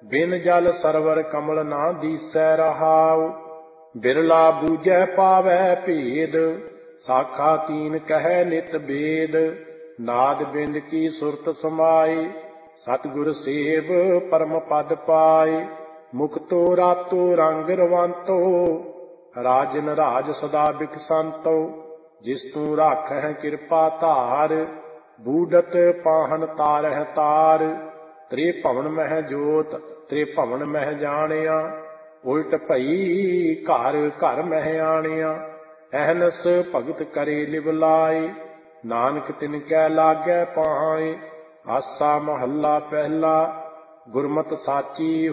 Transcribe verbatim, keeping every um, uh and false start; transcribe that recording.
ਬਿਨ ਜਲ ਸਰਵਰ ਕਮਲ ਨਾ ਦੀਸੈ ਰਹਾਉ। ਬਿਰਲਾ ਬੂਝੈ ਪਾਵੈ ਭੇਦ, ਸਾਖਾ ਤੀਨ ਕਹਿ ਨਿਤ ਬੇਦ। ਨਾਦ ਬਿੰਦ ਕੀ ਸੁਰਤ ਸਮਾਏ, ਸਤਿਗੁਰ ਸੇਵ ਪਰਮ ਪਦ ਪਾਏ। ਮੁਕਤੋ ਰਾਤੋ ਰੰਗ ਰਵੰਤੋ, ਰਾਜਨ ਰਾਜ ਸਦਾ ਬਿਕਸੰਤੋ। ਜਿਸ ਤੂੰ ਰਾਖਹਿ ਕਿਰਪਾ ਧਾਰ, ਬੂਡਤ ਪਾਹਨ ਤਾਰਹਿ ਤਾਰ। ਤ੍ਰੇ ਭਵਨ ਮਹਿ ਜੋਤ ਤ੍ਰੇ ਭਵਨ ਮਹਿ ਜਾਣਿਆ, ਉਲਟ ਭਈ ਘਰ ਘਰ ਮਹਿ ਆਣਿਆ। ਅਹਨਸ ਭਗਤ ਕਰੇ ਲਿਵ ਲਾਏ, ਨਾਨਕ ਤਿਨ ਕੈ ਲਾਗੈ ਪਾਏ। ਆਸਾ ਮਹੱਲਾ ਪਹਿਲਾ। ਗੁਰਮਤਿ ਸਾਚੀ